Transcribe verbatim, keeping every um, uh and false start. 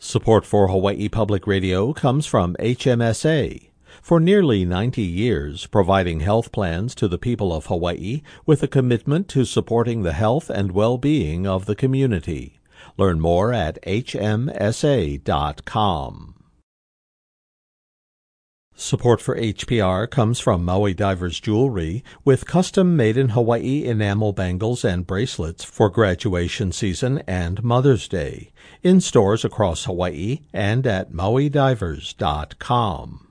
Support for Hawaii Public Radio comes from H M S A. For nearly ninety years, providing health plans to the people of Hawaii with a commitment to supporting the health and well-being of the community. Learn more at H M S A dot com. Support for H P R comes from Maui Divers Jewelry with custom made-in-Hawaii enamel bangles and bracelets for graduation season and Mother's Day, in stores across Hawaii and at Maui Divers dot com.